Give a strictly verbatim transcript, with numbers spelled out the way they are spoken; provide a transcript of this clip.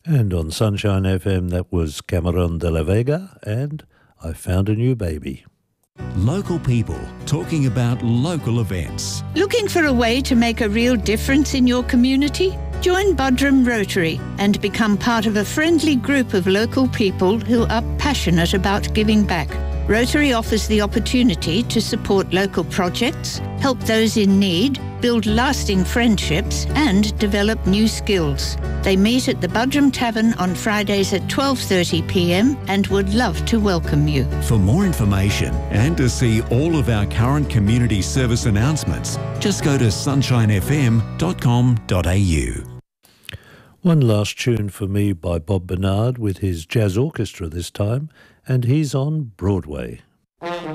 And on Sunshine F M, that was Cameron de la Vega and I Found a New Baby. Local people talking about local events. Looking for a way to make a real difference in your community? Join Buderim Rotary and become part of a friendly group of local people who are passionate about giving back. Rotary offers the opportunity to support local projects, help those in need, build lasting friendships and develop new skills. They meet at the Buderim Tavern on Fridays at twelve thirty p m and would love to welcome you. For more information and to see all of our current community service announcements, just go to sunshine f m dot com dot a u. One last tune for me by Bob Bernard with his jazz orchestra this time, and he's on Broadway.